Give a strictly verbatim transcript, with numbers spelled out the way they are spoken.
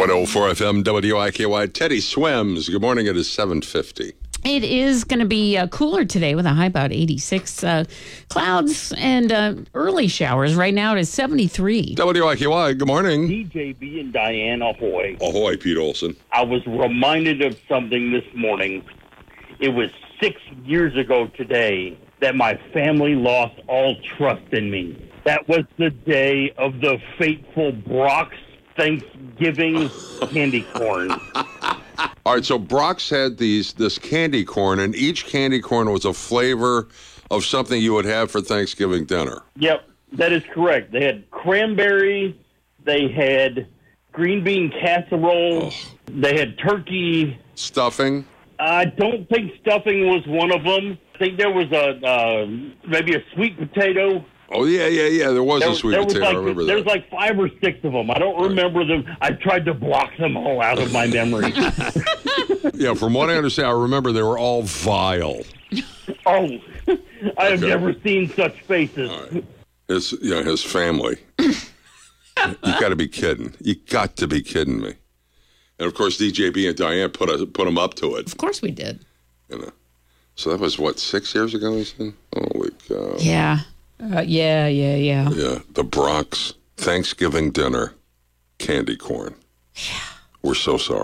one oh four F M W I K Y. Teddy Swims. Good morning. It is seven fifty. It is going to be uh, cooler today with a high about eighty-six. Uh, clouds and uh, early showers. Right now it is seventy-three. W I K Y. Good morning. D J B and Diane, ahoy. Ahoy, Pete Olson. I was reminded of something this morning. It was six years ago today that my family lost all trust in me. That was the day of the fateful Brock's Thanksgiving candy corn. All right, so Brock's had these this candy corn, and each candy corn was a flavor of something you would have for Thanksgiving dinner. Yep, that is correct. They had cranberry, they had green bean casserole, Oh. they had turkey. Stuffing. I don't think stuffing was one of them. I think there was a uh, maybe a sweet potato. Oh, yeah, yeah, yeah. There was There, a sweet there was potato. like, I remember There's that. like five or six of them. I don't remember them. I tried to block them all out of my memory. Yeah, from what I understand, I remember they were all vile. Oh, I have Okay. never seen such faces. All right. His, you know, his family. You got to be kidding. You got to be kidding me. And, of course, D J B and Diane put a, put them up to it. Of course we did. You know. So that was, what, six years ago, he said? Holy cow. Yeah. Uh, yeah, yeah, yeah. Yeah, the Brock's Thanksgiving dinner candy corn. Yeah. We're so sorry.